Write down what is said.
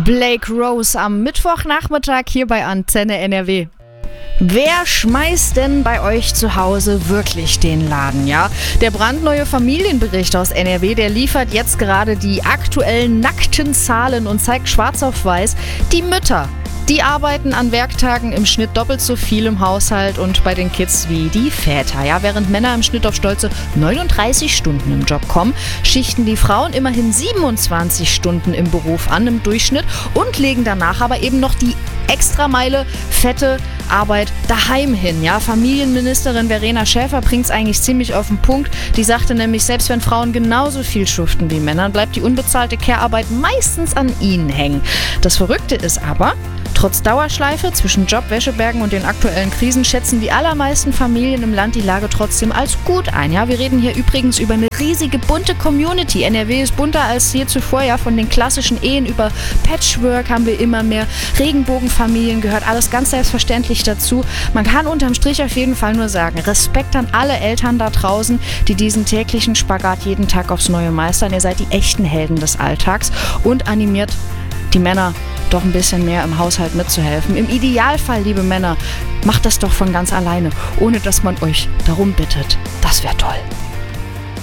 Blake Rose am Mittwochnachmittag hier bei Antenne NRW. Wer schmeißt denn bei euch zu Hause wirklich den Laden, ja? Der brandneue Familienbericht aus NRW, der liefert jetzt gerade die aktuellen nackten Zahlen und zeigt schwarz auf weiß, die Mütter, die arbeiten an Werktagen im Schnitt doppelt so viel im Haushalt und bei den Kids wie die Väter. Ja, während Männer im Schnitt auf stolze 39 Stunden im Job kommen, schichten die Frauen immerhin 27 Stunden im Beruf an im Durchschnitt und legen danach aber eben noch die Extrameile fette Arbeit daheim hin. Ja, Familienministerin Verena Schäfer bringt es eigentlich ziemlich auf den Punkt. Die sagte nämlich, selbst wenn Frauen genauso viel schuften wie Männer, bleibt die unbezahlte Care-Arbeit meistens an ihnen hängen. Das Verrückte ist aber, trotz Dauerschleife zwischen Job, Wäschebergen und den aktuellen Krisen schätzen die allermeisten Familien im Land die Lage trotzdem als gut ein. Ja, wir reden hier übrigens über eine riesige bunte Community. NRW ist bunter als je zuvor. Ja, von den klassischen Ehen über Patchwork haben wir immer mehr Regenbogenfamilien, gehört alles ganz selbstverständlich dazu. Man kann unterm Strich auf jeden Fall nur sagen, Respekt an alle Eltern da draußen, die diesen täglichen Spagat jeden Tag aufs Neue meistern. Ihr seid die echten Helden des Alltags und animiert die Männer doch ein bisschen mehr im Haushalt mitzuhelfen. Im Idealfall, liebe Männer, macht das doch von ganz alleine, ohne dass man euch darum bittet. Das wäre toll.